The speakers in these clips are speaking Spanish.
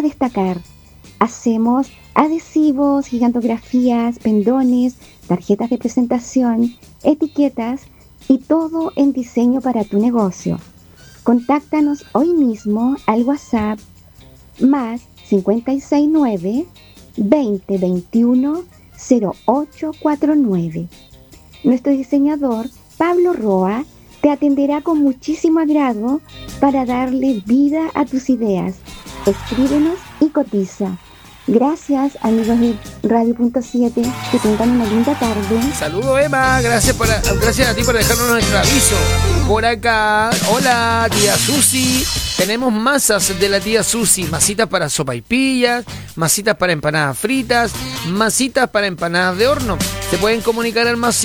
a destacar. Hacemos adhesivos, gigantografías, pendones, tarjetas de presentación, etiquetas y todo en diseño para tu negocio. Contáctanos hoy mismo al WhatsApp más 569 2021 0849. Nuestro diseñador Pablo Roa te atenderá con muchísimo agrado para darle vida a tus ideas. Escríbenos y cotiza. Gracias, amigos de Radio.7, que tengan una linda tarde. Saludo, Emma, gracias a ti por dejarnos nuestro aviso. Por acá, hola, tía Susi. Tenemos masas de la tía Susi, masitas para sopaipillas, masitas para empanadas fritas, masitas para empanadas de horno. Se pueden comunicar al más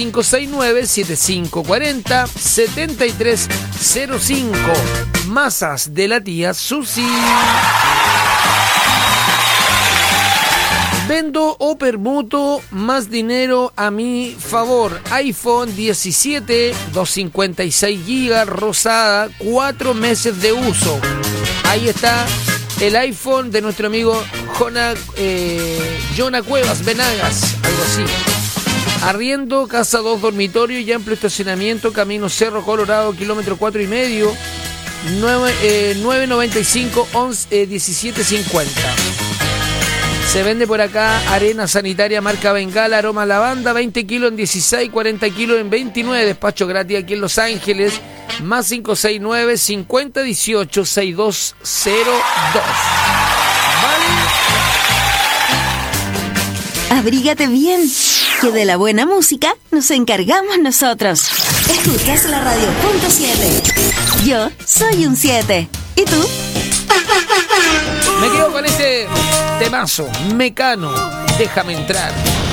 569-7540-7305. Masas de la tía Susi. Vendo o permuto más dinero a mi favor. iPhone 17, 256 GB, rosada, 4 meses de uso. Ahí está el iPhone de nuestro amigo Jonah Cuevas Venagas, algo así. Arriendo, casa 2 dormitorios y amplio estacionamiento, camino Cerro Colorado, kilómetro 4,5, 995 1750. Se vende por acá arena sanitaria marca Bengala, aroma lavanda, 20 kilos en 16, 40 kilos en 29, despacho gratis aquí en Los Ángeles, más 569-5018-6202. ¿Vale? Abrígate bien, que de la buena música nos encargamos nosotros. Escuchas la Radio.7. Yo soy un 7. ¿Y tú? Me quedo con este temazo, Mecano, déjame entrar.